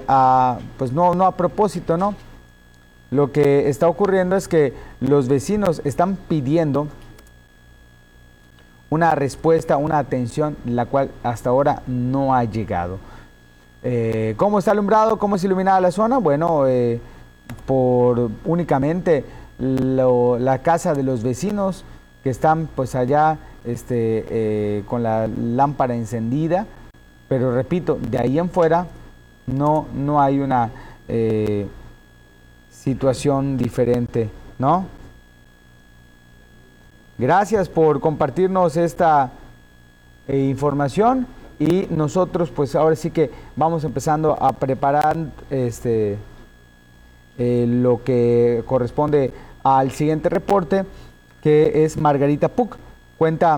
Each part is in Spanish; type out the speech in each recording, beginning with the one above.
pues no a propósito, ¿no? Lo que está ocurriendo es que los vecinos están pidiendo una respuesta, una atención, la cual hasta ahora no ha llegado. ¿Cómo está alumbrado? ¿Cómo es iluminada la zona? Bueno, por únicamente la casa de los vecinos que están pues allá con la lámpara encendida, pero repito, de ahí en fuera no hay una situación diferente, ¿no? Gracias por compartirnos esta información y nosotros pues ahora sí que vamos empezando a preparar lo que corresponde al siguiente reporte, que es Margarita Puc. Cuenta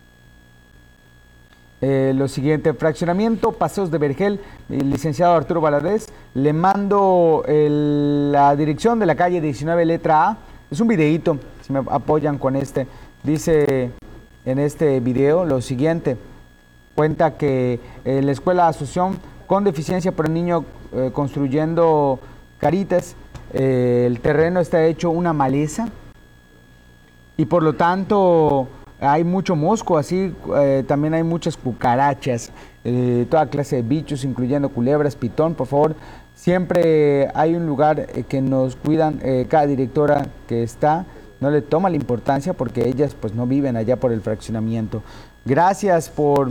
lo siguiente: fraccionamiento Paseos de Vergel, el licenciado Arturo Valadez. Le mando la dirección de la calle 19 letra A. Es un videíto, si me apoyan con dice en este video lo siguiente. Cuenta que la escuela Asunción con deficiencia por el niño construyendo caritas, el terreno está hecho una maleza y por lo tanto hay mucho mosco, así también hay muchas cucarachas, toda clase de bichos, incluyendo culebras, pitón. Por favor, siempre hay un lugar que nos cuidan, cada directora que está no le toma la importancia porque ellas pues no viven allá por el fraccionamiento. Gracias por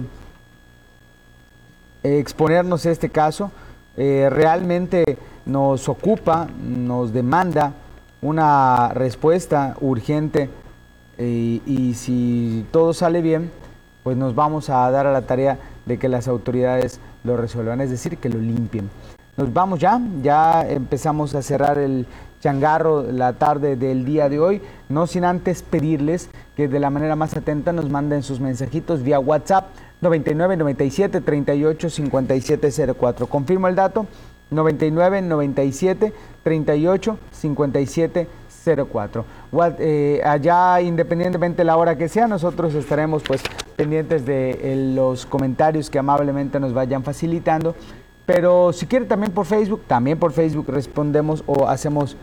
exponernos este caso. Realmente nos ocupa, nos demanda una respuesta urgente y si todo sale bien, pues nos vamos a dar a la tarea de que las autoridades lo resuelvan, es decir, que lo limpien. Nos vamos ya empezamos a cerrar el changarro la tarde del día de hoy, no sin antes pedirles que de la manera más atenta nos manden sus mensajitos vía WhatsApp 99 97 38 57 04. Confirmo el dato, 99 97 38 57 04. Allá, independientemente de la hora que sea, nosotros estaremos pues pendientes de los comentarios que amablemente nos vayan facilitando. Pero si quiere también por Facebook respondemos o hacemos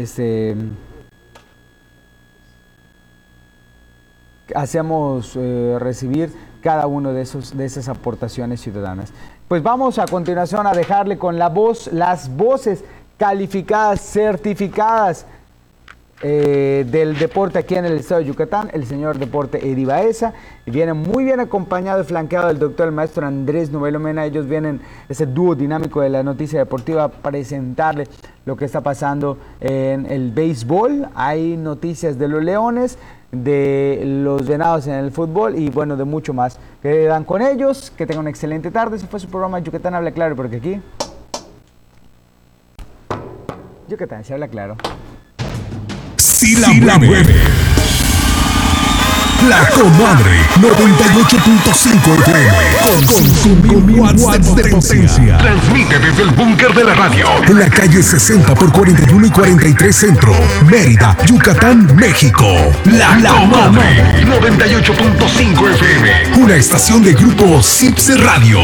recibir cada uno de esas aportaciones ciudadanas. Pues vamos a continuación a dejarle con las voces calificadas, certificadas del deporte aquí en el estado de Yucatán, el señor Deporte Eddie Baeza, y viene muy bien acompañado y flanqueado del doctor, el maestro Andrés Novelo Mena. Ellos vienen, ese dúo dinámico de la noticia deportiva, a presentarle lo que está pasando en el béisbol. Hay noticias de los Leones, de los Venados en el fútbol y bueno, de mucho más. Quedan con ellos, que tengan una excelente tarde. Ese fue su programa Yucatán Habla Claro, porque aquí Yucatán se habla claro. Si la mueve. La Comadre 98.5 FM con 1.000 watts de potencia. Transmite desde el búnker de la radio en la calle 60 por 41 y 43 Centro, Mérida, Yucatán, México. La Comadre 98.5 FM. Una estación de grupo Cipse Radio.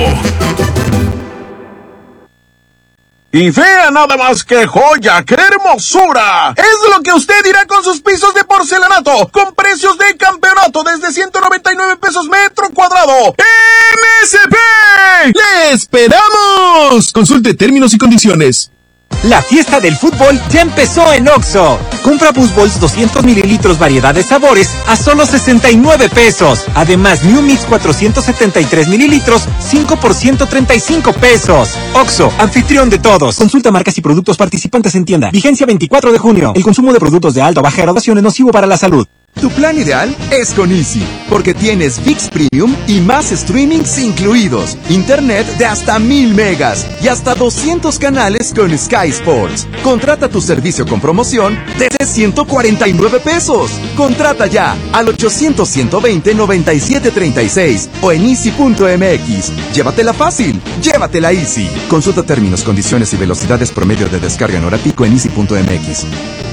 Y vea nada más que joya, qué hermosura. Es lo que usted dirá con sus pisos de porcelanato, con precios de campeonato desde 199 pesos metro cuadrado. MSP, ¡le esperamos! Consulte términos y condiciones. La fiesta del fútbol ya empezó en Oxxo. Compra BoostBalls 200 mililitros, variedad de sabores, a solo 69 pesos. Además, New Mix 473 mililitros, 5 por 135 pesos. Oxxo, anfitrión de todos. Consulta marcas y productos participantes en tienda. Vigencia 24 de junio. El consumo de productos de alta o baja graduación es nocivo para la salud. Tu plan ideal es con Easy, porque tienes ViX Premium y más streamings incluidos, internet de hasta 1000 megas y hasta 200 canales con Sky Sports. Contrata tu servicio con promoción desde 149 pesos. Contrata ya al 800-120-9736 o en easy.mx. Llévatela fácil, llévatela Easy. Consulta términos, condiciones y velocidades promedio de descarga en hora pico en easy.mx.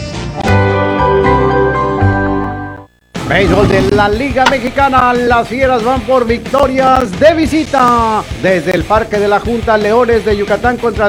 Béisbol de la Liga Mexicana, las Fieras van por victorias de visita. Desde el Parque de la Junta, Leones de Yucatán contra